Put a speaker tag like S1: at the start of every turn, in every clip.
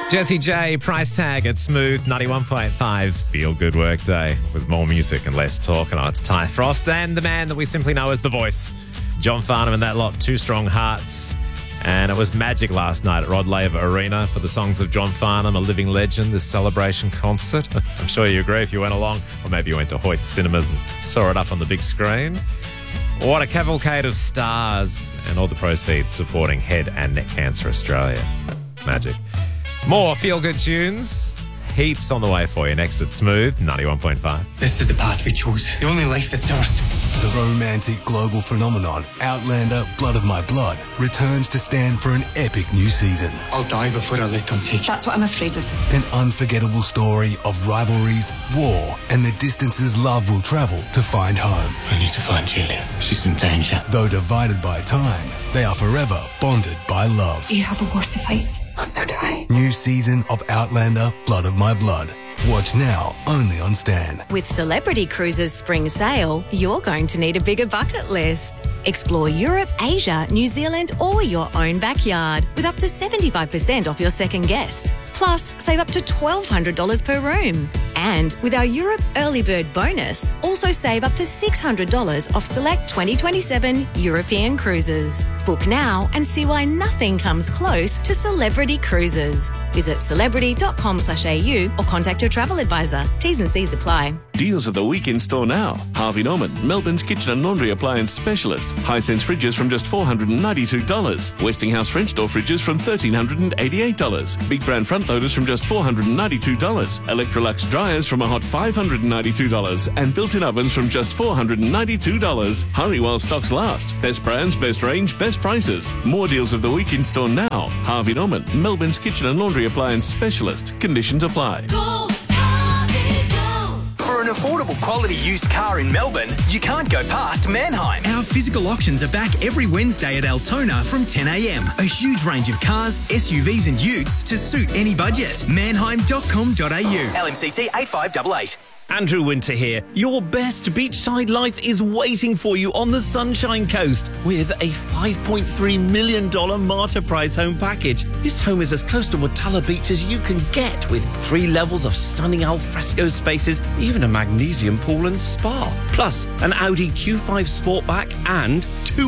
S1: Jessie J, price tag at Smooth 91.5's Feel Good Work Day with more music and less talk. And it's Ty Frost and the man that we simply know as The Voice, John Farnham, and that lot, Two Strong Hearts. And it was magic last night at Rod Laver Arena for the songs of John Farnham, a living legend, this celebration concert. I'm sure you agree if you went along, or maybe you went to Hoyt Cinemas and saw it up on the big screen. What a cavalcade of stars, and all the proceeds supporting Head and Neck Cancer Australia. Magic. More feel-good tunes. Heaps on the way for you next at Smooth 91.5.
S2: This is the path we chose. The only life that's ours.
S3: The romantic global phenomenon Outlander Blood of My Blood returns to stand for an epic new season.
S2: I'll die before I let them take you.
S4: That's what I'm afraid of.
S3: An unforgettable story of rivalries, war, and the distances love will travel to find home.
S2: I need to find Julia. She's in danger.
S3: Though divided by time, they are forever bonded by love.
S4: You have a war to fight. So do I.
S3: New season of Outlander Blood of My Blood. Watch now, only on Stan.
S5: With Celebrity Cruises Spring Sale, you're going to need a bigger bucket list. Explore Europe, Asia, New Zealand, or your own backyard with up to 75% off your second guest. Plus, save up to $1,200 per room. And with our Europe Early Bird bonus, also save up to $600 off select 2027 European cruises. Book now and see why nothing comes close to Celebrity Cruises. Visit celebrity.com/au or contact your travel advisor. T's and C's apply.
S6: Deals of the week in store now. Harvey Norman, Melbourne's kitchen and laundry appliance specialist. Hisense fridges from just $492. Westinghouse French door fridges from $1,388. Big brand front loaders from just $492. Electrolux dryers from a hot $592. And built-in ovens from just $492. Hurry while stocks last. Best brands, best range, best prices. More deals of the week in store now. Harvey Norman, Melbourne's kitchen and laundry appliance specialist. Conditions apply.
S7: For an affordable quality used car in Melbourne, you can't go past Manheim. Our physical auctions are back every Wednesday at Altona from 10 a.m. A huge range of cars, SUVs and utes to suit any budget. Manheim.com.au. LMCT 8588.
S8: Andrew Winter here. Your best beachside life is waiting for you on the Sunshine Coast with a $5.3 million Marta Prize home package. This home is as close to Watala Beach as you can get, with 3 levels of stunning alfresco spaces, even a magnesium pool and spa. Plus, an Audi Q5 Sportback and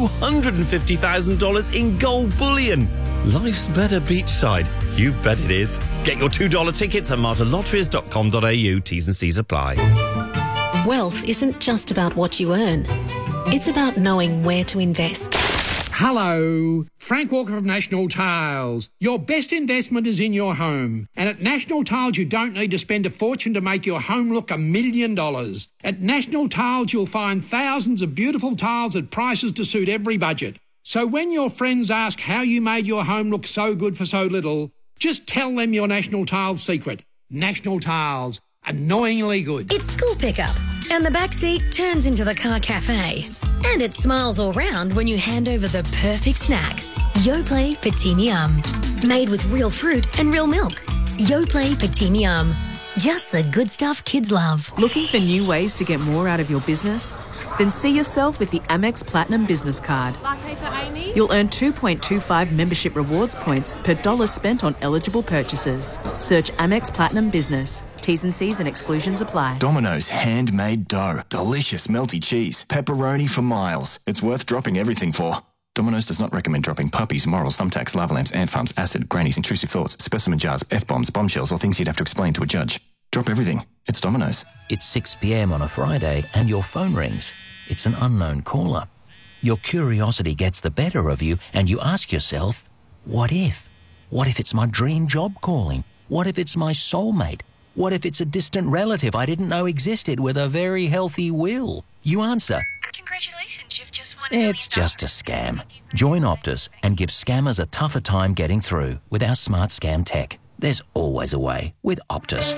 S8: $250,000 in gold bullion. Life's better beachside. You bet it is. Get your $2 tickets at martalotteries.com.au. T's and C's apply.
S9: Wealth isn't just about what you earn. It's about knowing where to invest.
S10: Hello, Frank Walker of National Tiles. Your best investment is in your home. And at National Tiles, you don't need to spend a fortune to make your home look $1 million. At National Tiles, you'll find thousands of beautiful tiles at prices to suit every budget. So when your friends ask how you made your home look so good for so little, just tell them your National Tiles secret. National Tiles. Annoyingly good.
S11: It's school pickup, and the back seat turns into the car cafe. And it smiles all round when you hand over the perfect snack. Yoplait Petit Miam. Made with real fruit and real milk. Yoplait Petit Miam. Just the good stuff kids love.
S12: Looking for new ways to get more out of your business? Then see yourself with the Amex Platinum Business Card.
S13: Latte for Amy?
S12: You'll earn 2.25 membership rewards points per dollar spent on eligible purchases. Search Amex Platinum Business. T's and C's and exclusions apply.
S14: Domino's handmade dough. Delicious melty cheese. Pepperoni for miles. It's worth dropping everything for. Domino's does not recommend dropping puppies, morals, thumbtacks, lava lamps, ant farms, acid, grannies, intrusive thoughts, specimen jars, F-bombs, bombshells, or things you'd have to explain to a judge. Drop everything. It's Domino's.
S15: It's 6 p.m. on a Friday and your phone rings. It's an unknown caller. Your curiosity gets the better of you and you ask yourself, what if? What if it's my dream job calling? What if it's my soulmate? What if it's a distant relative I didn't know existed with a very healthy will? You answer,
S13: Congratulations, you've just won
S15: it's just a scam. Join Optus and give scammers a tougher time getting through with our smart scam tech. There's always a way with Optus.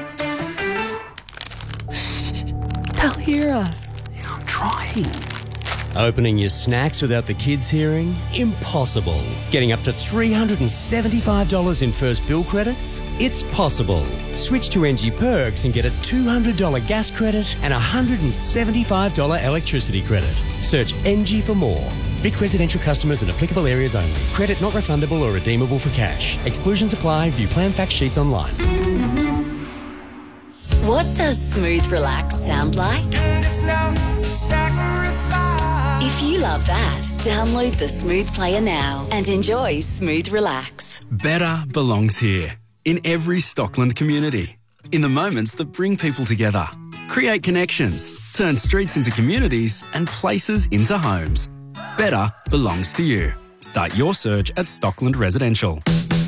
S9: They'll hear us.
S16: I'm trying. Opening your snacks without the kids hearing? Impossible. Getting up to $375 in first bill credits? It's possible. Switch to NG Perks and get a $200 gas credit and a $175 electricity credit. Search NG for more. Vic Residential customers in applicable areas only. Credit not refundable or redeemable for cash. Exclusions apply. View plan fact sheets online.
S5: What does smooth relax sound like? If you love that, download the Smooth Player now and enjoy Smooth Relax.
S17: Better belongs here, in every Stockland community. In the moments that bring people together. Create connections, turn streets into communities and places into homes. Better belongs to you. Start your search at Stockland Residential.